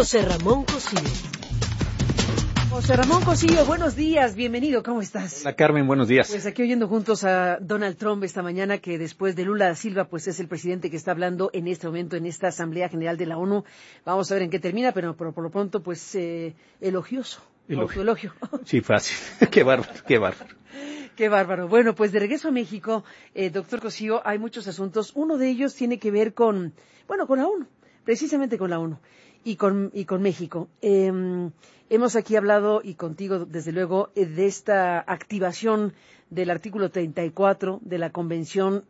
José Ramón Cosío. José Ramón Cosío, buenos días, bienvenido, ¿cómo estás? Hola Carmen, buenos días. Pues aquí oyendo juntos a Donald Trump esta mañana, que después de Lula da Silva, pues es el presidente que está hablando en este momento en esta Asamblea General de la ONU. Vamos a ver en qué termina, pero por lo pronto, pues elogioso, autoelogio. Sí, fácil, qué bárbaro, qué bárbaro. Qué bárbaro. Bueno, pues de regreso a México, doctor Cosío, hay muchos asuntos. Uno de ellos tiene que ver con la ONU, precisamente con la ONU y con México. Hemos aquí hablado, y contigo desde luego, de esta activación del artículo 34 de la Convención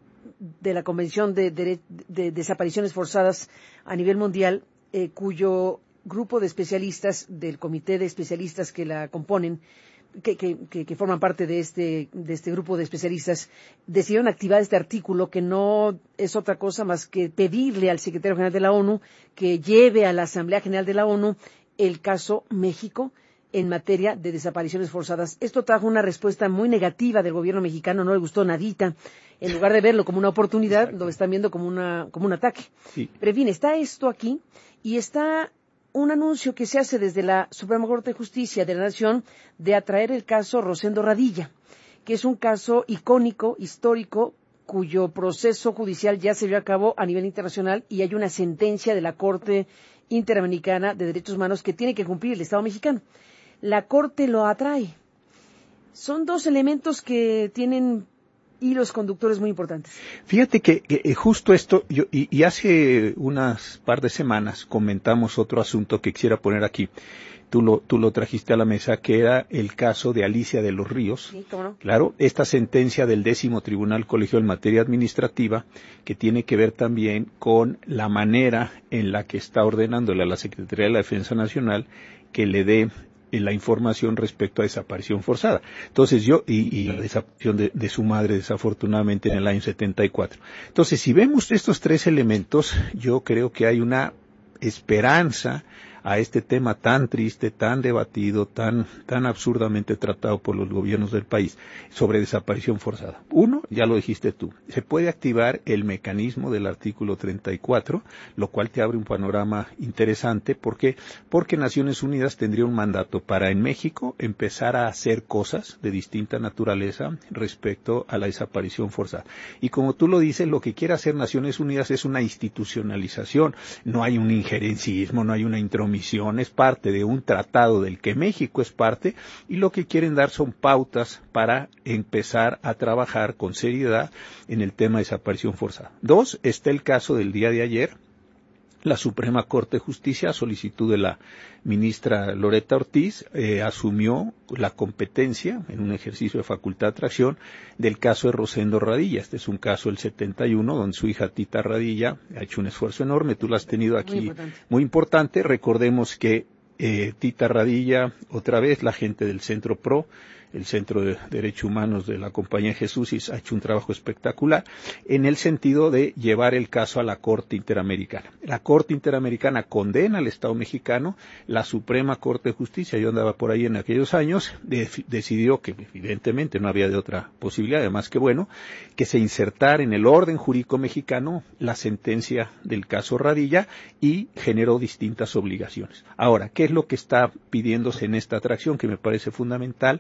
de Desapariciones Forzadas a nivel mundial, cuyo grupo de especialistas, del comité de especialistas que la componen, que forman parte de este grupo de especialistas, decidieron activar este artículo, que no es otra cosa más que pedirle al secretario general de la ONU que lleve a la Asamblea General de la ONU el caso México en materia de desapariciones forzadas. Esto trajo una respuesta muy negativa del gobierno mexicano, no le gustó nadita. En lugar de verlo como una oportunidad, exacto, lo están viendo como un ataque. Sí. Pero en fin, está esto aquí y está un anuncio que se hace desde la Suprema Corte de Justicia de la Nación de atraer el caso Rosendo Radilla, que es un caso icónico, histórico, cuyo proceso judicial ya se llevó a cabo a nivel internacional y hay una sentencia de la Corte Interamericana de Derechos Humanos que tiene que cumplir el Estado mexicano. La Corte lo atrae. Son dos elementos que tienen hilos conductores muy importantes. Fíjate que justo esto, y hace unas par de semanas comentamos otro asunto que quisiera poner aquí. Tú lo trajiste a la mesa, que era el caso de Alicia de los Ríos. Sí, ¿cómo no? Claro, esta sentencia del 10º Tribunal Colegiado en materia administrativa, que tiene que ver también con la manera en la que está ordenándole a la Secretaría de la Defensa Nacional que le dé la información respecto a desaparición forzada. Entonces y la desaparición de su madre, desafortunadamente, en el año 74. Entonces, si vemos estos tres elementos, yo creo que hay una esperanza a este tema tan triste, tan debatido, tan absurdamente tratado por los gobiernos del país, sobre desaparición forzada. Uno, ya lo dijiste tú, se puede activar el mecanismo del artículo 34, lo cual te abre un panorama interesante. ¿Por qué? Porque Naciones Unidas tendría un mandato para en México empezar a hacer cosas de distinta naturaleza respecto a la desaparición forzada. Y como tú lo dices, lo que quiere hacer Naciones Unidas es una institucionalización. No hay un injerencismo, no hay una intromisión, es parte de un tratado del que México es parte, y lo que quieren dar son pautas para empezar a trabajar con seriedad en el tema de desaparición forzada. Dos, está el caso del día de ayer. La Suprema Corte de Justicia, a solicitud de la ministra Loretta Ortiz, asumió la competencia en un ejercicio de facultad de atracción del caso de Rosendo Radilla. Este es un caso del 71, donde su hija Tita Radilla ha hecho un esfuerzo enorme. Tú lo has tenido aquí muy importante. Recordemos que Tita Radilla, otra vez la gente del Centro PRO, el Centro de Derechos Humanos de la Compañía de Jesús, ha hecho un trabajo espectacular en el sentido de llevar el caso a la Corte Interamericana. La Corte Interamericana condena al Estado mexicano. La Suprema Corte de Justicia, yo andaba por ahí en aquellos años, decidió que evidentemente no había de otra posibilidad, además que bueno, que se insertara en el orden jurídico mexicano la sentencia del caso Radilla, y generó distintas obligaciones. Ahora, ¿qué es lo que está pidiéndose en esta atracción, que me parece fundamental?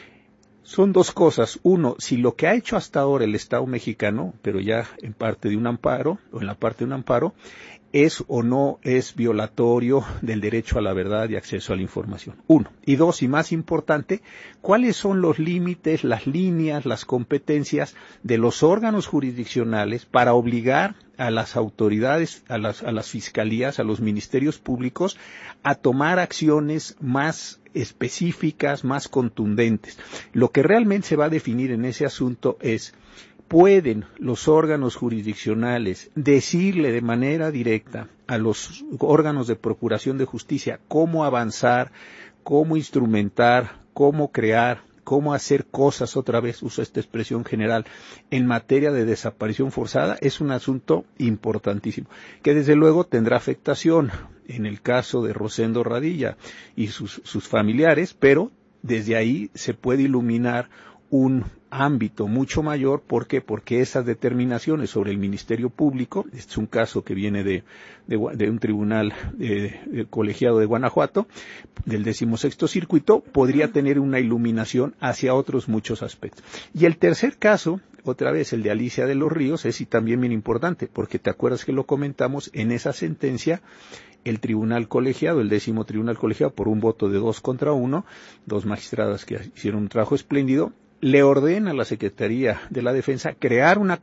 Son dos cosas. Uno, si lo que ha hecho hasta ahora el Estado mexicano, pero ya en parte de un amparo, o en la parte de un amparo, es o no es violatorio del derecho a la verdad y acceso a la información. Uno. Y dos, y más importante, ¿cuáles son los límites, las líneas, las competencias de los órganos jurisdiccionales para obligar a las autoridades, a las fiscalías, a los ministerios públicos a tomar acciones más específicas, más contundentes? Lo que realmente se va a definir en ese asunto es: ¿pueden los órganos jurisdiccionales decirle de manera directa a los órganos de procuración de justicia cómo avanzar, cómo instrumentar, cómo crear, cómo hacer cosas, otra vez uso esta expresión general, en materia de desaparición forzada? Es un asunto importantísimo, que desde luego tendrá afectación en el caso de Rosendo Radilla y sus familiares, pero desde ahí se puede iluminar un ámbito mucho mayor. ¿Por qué? Porque esas determinaciones sobre el Ministerio Público, este es un caso que viene de un tribunal colegiado de Guanajuato, del 16º Circuito, podría tener una iluminación hacia otros muchos aspectos. Y el tercer caso, otra vez el de Alicia de los Ríos, es y también bien importante, porque te acuerdas que lo comentamos, en esa sentencia el tribunal colegiado, el 10º tribunal colegiado, por un voto de 2-1, 2 magistradas que hicieron un trabajo espléndido, le ordena a la Secretaría de la Defensa crear una